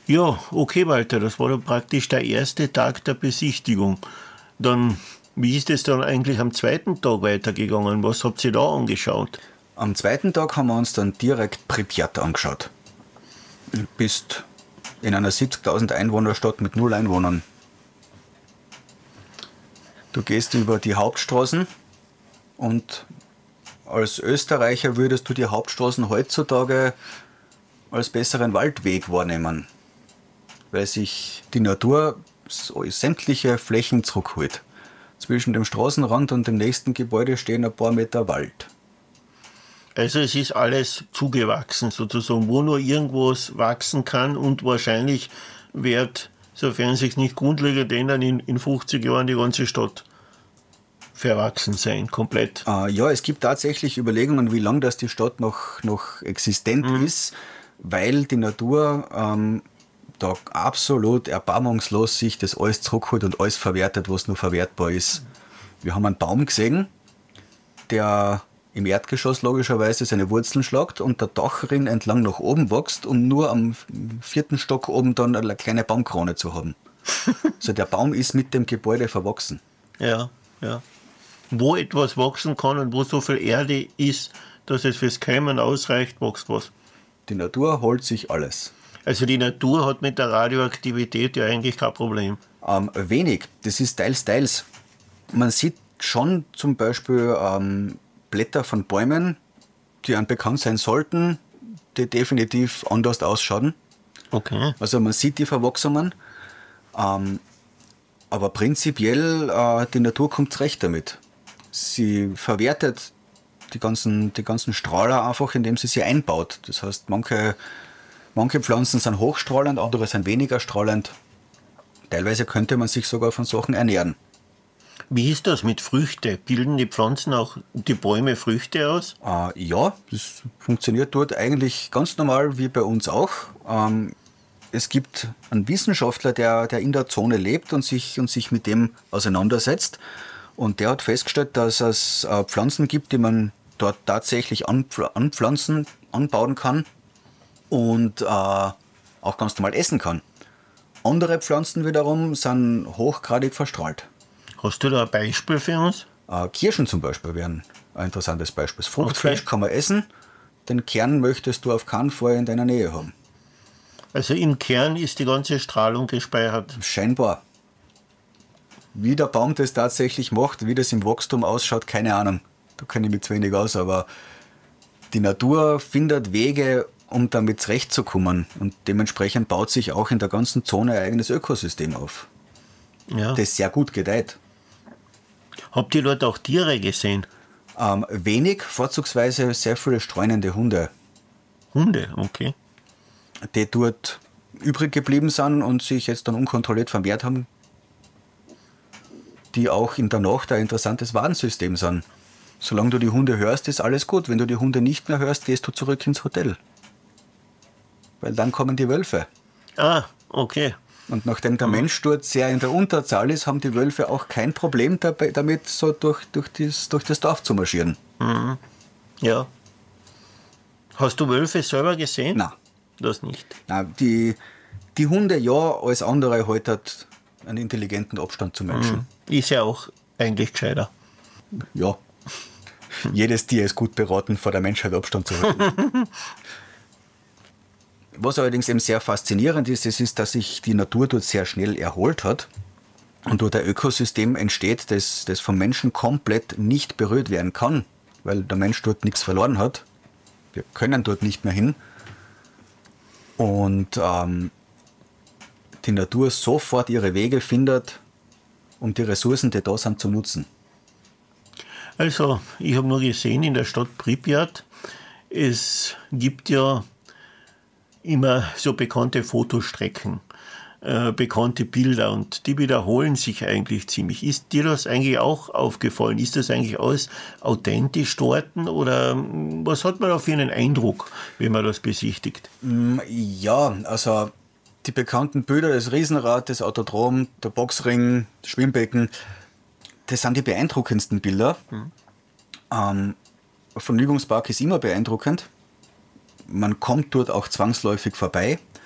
Ja, okay, Walter, das war dann praktisch der erste Tag der Besichtigung. Dann, wie ist es dann eigentlich am zweiten Tag weitergegangen? Was habt ihr da angeschaut? Am zweiten Tag haben wir uns dann direkt Pripyat angeschaut. Du bist in einer 70.000 Einwohnerstadt mit 0 Einwohnern. Du gehst über die Hauptstraßen und als Österreicher würdest du die Hauptstraßen heutzutage als besseren Waldweg wahrnehmen, weil sich die Natur sämtliche Flächen zurückholt. Zwischen dem Straßenrand und dem nächsten Gebäude stehen ein paar Meter Wald. Also es ist alles zugewachsen sozusagen, wo nur irgendwas wachsen kann und wahrscheinlich wird, sofern sich nicht grundlegend ändern, in 50 Jahren die ganze Stadt verwachsen sein, komplett. Ja, es gibt tatsächlich Überlegungen, wie lange das die Stadt noch existent ist, weil die Natur da absolut erbarmungslos sich das alles zurückholt und alles verwertet, was nur verwertbar ist. Wir haben einen Baum gesehen, der im Erdgeschoss logischerweise seine Wurzeln schlagt und der Dachring entlang nach oben wächst, um nur am 4. Stock oben dann eine kleine Baumkrone zu haben. Also der Baum ist mit dem Gebäude verwachsen. Ja, ja. Wo etwas wachsen kann und wo so viel Erde ist, dass es fürs Keimen ausreicht, wächst was. Die Natur holt sich alles. Also die Natur hat mit der Radioaktivität ja eigentlich kein Problem. Wenig, das ist teils. Man sieht schon zum Beispiel Blätter von Bäumen, die einem bekannt sein sollten, die definitiv anders ausschauen. Okay. Also man sieht die Verwachsungen, aber prinzipiell die Natur kommt zurecht damit. Sie verwertet die ganzen Strahler einfach, indem sie sie einbaut. Das heißt, manche Pflanzen sind hochstrahlend, andere sind weniger strahlend. Teilweise könnte man sich sogar von Sachen ernähren. Wie ist das mit Früchten? Bilden die Pflanzen auch, die Bäume Früchte aus? Ja, das funktioniert dort eigentlich ganz normal wie bei uns auch. Es gibt einen Wissenschaftler, der in der Zone lebt und sich mit dem auseinandersetzt. Und der hat festgestellt, dass es Pflanzen gibt, die man dort tatsächlich anbauen kann und auch ganz normal essen kann. Andere Pflanzen wiederum sind hochgradig verstrahlt. Hast du da ein Beispiel für uns? Kirschen zum Beispiel wären ein interessantes Beispiel. Das Fruchtfleisch kann man essen, den Kern möchtest du auf keinen Fall in deiner Nähe haben. Also im Kern ist die ganze Strahlung gespeichert? Scheinbar. Wie der Baum das tatsächlich macht, wie das im Wachstum ausschaut, keine Ahnung. Da kenne ich mich zu wenig aus, aber die Natur findet Wege, um damit zurechtzukommen. Und dementsprechend baut sich auch in der ganzen Zone ein eigenes Ökosystem auf, Ja. das sehr gut gedeiht. Habt ihr dort auch Tiere gesehen? Wenig, vorzugsweise sehr viele streunende Hunde, Hunde, okay. die dort übrig geblieben sind und sich jetzt dann unkontrolliert vermehrt haben, die auch in der Nacht ein interessantes Warnsystem sind. Solange du die Hunde hörst, ist alles gut. Wenn du die Hunde nicht mehr hörst, gehst du zurück ins Hotel. Weil dann kommen die Wölfe. Ah, okay. Und nachdem der Mensch dort sehr in der Unterzahl ist, haben die Wölfe auch kein Problem damit, so durch das Dorf zu marschieren. Ja. Hast du Wölfe selber gesehen? Nein. Das nicht. Nein, die Hunde ja, alles andere halt einen intelligenten Abstand zu Menschen. Ist ja auch eigentlich gescheiter. Ja. Jedes Tier ist gut beraten, vor der Menschheit Abstand zu halten. Was allerdings eben sehr faszinierend ist, ist, dass sich die Natur dort sehr schnell erholt hat und dort ein Ökosystem entsteht, das vom Menschen komplett nicht berührt werden kann, weil der Mensch dort nichts verloren hat. Wir können dort nicht mehr hin. Und die Natur sofort ihre Wege findet, um die Ressourcen, die da sind, zu nutzen. Also, ich habe nur gesehen in der Stadt Pripyat, es gibt ja immer so bekannte Fotostrecken, bekannte Bilder und die wiederholen sich eigentlich ziemlich. Ist dir das eigentlich auch aufgefallen? Ist das eigentlich alles authentisch dort oder was hat man da für einen Eindruck, wenn man das besichtigt? Ja, also die bekannten Bilder, das Riesenrad, das Autodrom, der Boxring, das Schwimmbecken, das sind die beeindruckendsten Bilder. Vergnügungspark ist immer beeindruckend. Man kommt dort auch zwangsläufig vorbei.